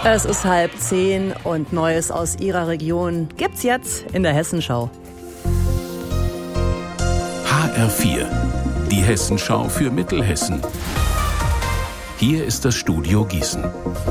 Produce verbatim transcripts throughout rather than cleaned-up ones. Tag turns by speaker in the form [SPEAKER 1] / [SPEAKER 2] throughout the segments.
[SPEAKER 1] Es ist halb zehn und Neues aus Ihrer Region gibt's jetzt in der Hessenschau.
[SPEAKER 2] H R vier, die Hessenschau für Mittelhessen. Hier ist das Studio Gießen.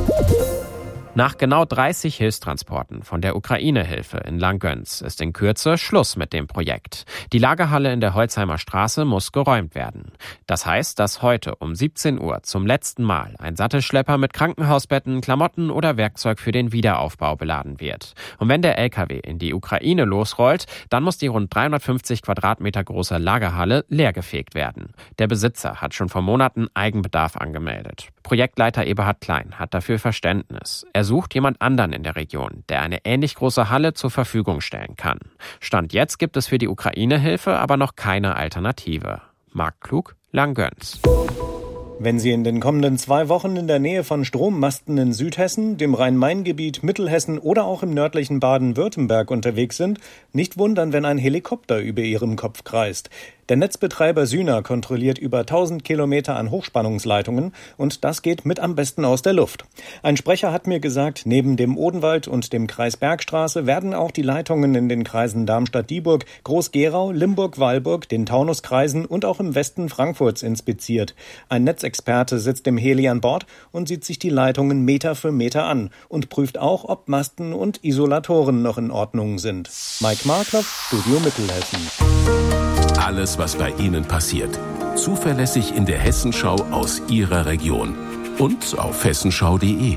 [SPEAKER 3] Nach genau dreißig Hilfstransporten von der Ukraine-Hilfe in Langgöns ist in Kürze Schluss mit dem Projekt. Die Lagerhalle in der Holzheimer Straße muss geräumt werden. Das heißt, dass heute um siebzehn Uhr zum letzten Mal ein Sattelschlepper mit Krankenhausbetten, Klamotten oder Werkzeug für den Wiederaufbau beladen wird. Und wenn der L K W in die Ukraine losrollt, dann muss die rund dreihundertfünfzig Quadratmeter große Lagerhalle leergefegt werden. Der Besitzer hat schon vor Monaten Eigenbedarf angemeldet. Projektleiter Eberhard Klein hat dafür Verständnis. Er sucht jemand anderen in der Region, der eine ähnlich große Halle zur Verfügung stellen kann. Stand jetzt gibt es für die Ukraine-Hilfe aber noch keine Alternative. Marc Klug, Langgöns.
[SPEAKER 4] Wenn Sie in den kommenden zwei Wochen in der Nähe von Strommasten in Südhessen, dem Rhein-Main-Gebiet, Mittelhessen oder auch im nördlichen Baden-Württemberg unterwegs sind, nicht wundern, wenn ein Helikopter über Ihrem Kopf kreist. Der Netzbetreiber Syna kontrolliert über tausend Kilometer an Hochspannungsleitungen und das geht mit am besten aus der Luft. Ein Sprecher hat mir gesagt, neben dem Odenwald und dem Kreis Bergstraße werden auch die Leitungen in den Kreisen Darmstadt-Dieburg, Groß-Gerau, Limburg-Weilburg, den Taunuskreisen und auch im Westen Frankfurts inspiziert. Ein Netzexperte sitzt im Heli an Bord und sieht sich die Leitungen Meter für Meter an und prüft auch, ob Masten und Isolatoren noch in Ordnung sind. Mike Markloff, Studio Mittelhessen.
[SPEAKER 2] Alles, was bei Ihnen passiert. Zuverlässig in der Hessenschau aus Ihrer Region. Und auf hessenschau punkt de.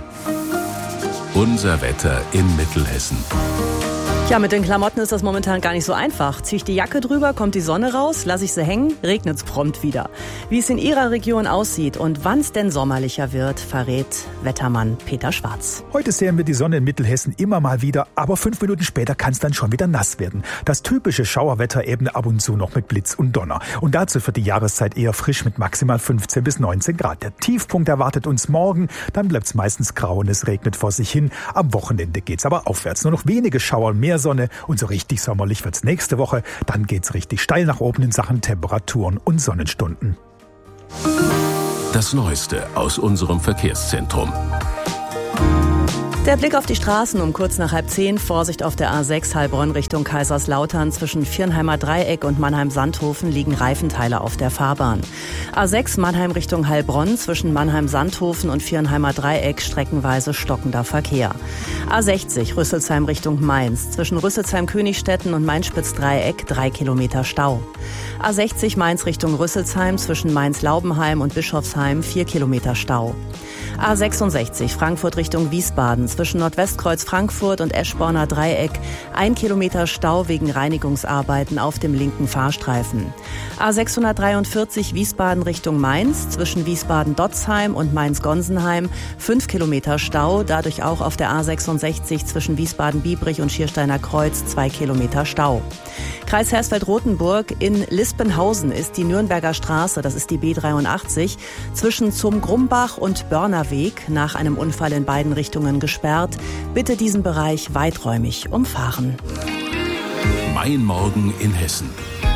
[SPEAKER 2] Unser Wetter in Mittelhessen.
[SPEAKER 1] Ja, mit den Klamotten ist das momentan gar nicht so einfach. Zieh ich die Jacke drüber, kommt die Sonne raus, lasse ich sie hängen, regnet's prompt wieder. Wie es in Ihrer Region aussieht und wann es denn sommerlicher wird, verrät Wettermann Peter Schwarz.
[SPEAKER 5] Heute sehen wir die Sonne in Mittelhessen immer mal wieder, aber fünf Minuten später kann es dann schon wieder nass werden. Das typische Schauerwetter eben ab und zu noch mit Blitz und Donner. Und dazu für die Jahreszeit eher frisch mit maximal fünfzehn bis neunzehn Grad. Der Tiefpunkt erwartet uns morgen, dann bleibt es meistens grau und es regnet vor sich hin. Am Wochenende geht's aber aufwärts. Nur noch wenige Schauer, mehr Sonne und so richtig sommerlich wird's nächste Woche. Dann geht's richtig steil nach oben in Sachen Temperaturen und Sonnenstunden.
[SPEAKER 2] Das Neueste aus unserem Verkehrszentrum.
[SPEAKER 1] Der Blick auf die Straßen um kurz nach halb zehn. Vorsicht auf der A sechs Heilbronn Richtung Kaiserslautern. Zwischen Viernheimer Dreieck und Mannheim-Sandhofen liegen Reifenteile auf der Fahrbahn. A sechs Mannheim Richtung Heilbronn. Zwischen Mannheim-Sandhofen und Viernheimer Dreieck streckenweise stockender Verkehr. A sechzig Rüsselsheim Richtung Mainz. Zwischen Rüsselsheim-Königstetten und Mainspitz-Dreieck drei Kilometer Stau. A sechzig Mainz Richtung Rüsselsheim. Zwischen Mainz-Laubenheim und Bischofsheim vier Kilometer Stau. A sechsundsechzig Frankfurt Richtung Wiesbaden. Zwischen Nordwestkreuz Frankfurt und Eschborner Dreieck ein Kilometer Stau wegen Reinigungsarbeiten auf dem linken Fahrstreifen. A sechshundertdreiundvierzig Wiesbaden Richtung Mainz. Zwischen Wiesbaden-Dotzheim und Mainz-Gonsenheim fünf Kilometer Stau. Dadurch auch auf der A sechsundsechzig zwischen Wiesbaden-Biebrich und Schiersteiner Kreuz zwei Kilometer Stau. Kreis Hersfeld-Rotenburg. In Lispenhausen ist die Nürnberger Straße, das ist die B dreiundachtzig, zwischen zum Grumbach und Börnerweg nach einem Unfall in beiden Richtungen gesperrt. Bitte diesen Bereich weiträumig umfahren.
[SPEAKER 2] Mein Morgen in Hessen.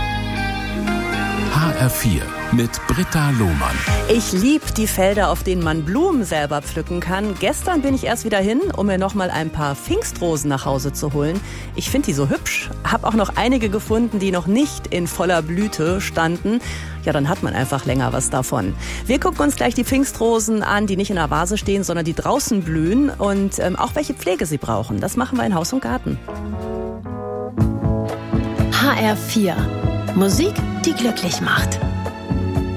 [SPEAKER 2] H R vier mit Britta Lohmann.
[SPEAKER 1] Ich liebe die Felder, auf denen man Blumen selber pflücken kann. Gestern bin ich erst wieder hin, um mir noch mal ein paar Pfingstrosen nach Hause zu holen. Ich finde die so hübsch. Habe auch noch einige gefunden, die noch nicht in voller Blüte standen. Ja, dann hat man einfach länger was davon. Wir gucken uns gleich die Pfingstrosen an, die nicht in der Vase stehen, sondern die draußen blühen und ähm, auch welche Pflege sie brauchen. Das machen wir in Haus und Garten.
[SPEAKER 6] H R vier. Musik, die glücklich macht.